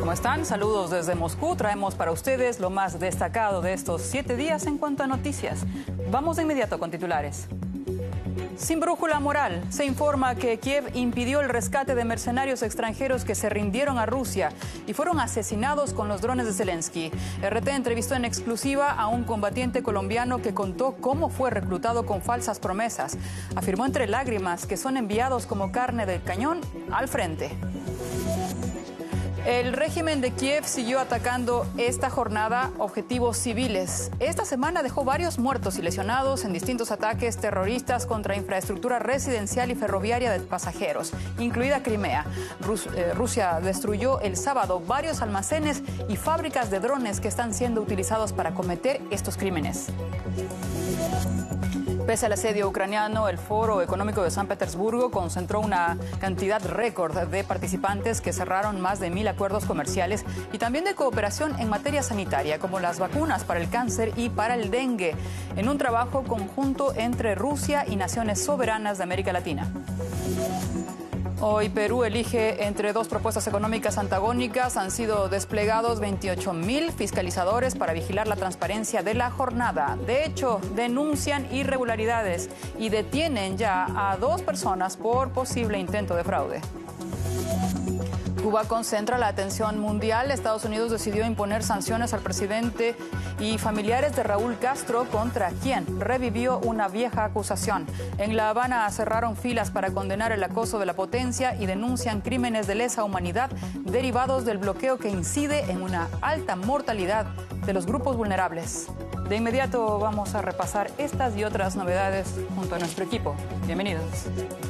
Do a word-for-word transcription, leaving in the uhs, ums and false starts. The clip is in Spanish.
¿Cómo están? Saludos desde Moscú. Traemos para ustedes lo más destacado de estos siete días en cuanto a noticias. Vamos de inmediato con titulares. Sin brújula moral, se informa que Kiev impidió el rescate de mercenarios extranjeros que se rindieron a Rusia y fueron asesinados con los drones de Zelensky. R T entrevistó en exclusiva a un combatiente colombiano que contó cómo fue reclutado con falsas promesas. Afirmó entre lágrimas que son enviados como carne del cañón al frente. El régimen de Kiev siguió atacando esta jornada objetivos civiles. Esta semana dejó varios muertos y lesionados en distintos ataques terroristas contra infraestructura residencial y ferroviaria de pasajeros, incluida Crimea. Rus- eh, Rusia destruyó el sábado varios almacenes y fábricas de drones que están siendo utilizados para cometer estos crímenes. Pese al asedio ucraniano, el Foro Económico de San Petersburgo concentró una cantidad récord de participantes que cerraron más de mil acuerdos comerciales y también de cooperación en materia sanitaria, como las vacunas para el cáncer y para el dengue, en un trabajo conjunto entre Rusia y naciones soberanas de América Latina. Hoy Perú elige entre dos propuestas económicas antagónicas. Han sido desplegados veintiocho mil fiscalizadores para vigilar la transparencia de la jornada. De hecho, denuncian irregularidades y detienen ya a dos personas por posible intento de fraude. Cuba concentra la atención mundial. Estados Unidos decidió imponer sanciones al presidente y familiares de Raúl Castro, contra quien revivió una vieja acusación. En La Habana cerraron filas para condenar el acoso de la potencia y denuncian crímenes de lesa humanidad derivados del bloqueo que incide en una alta mortalidad de los grupos vulnerables. De inmediato vamos a repasar estas y otras novedades junto a nuestro equipo. Bienvenidos.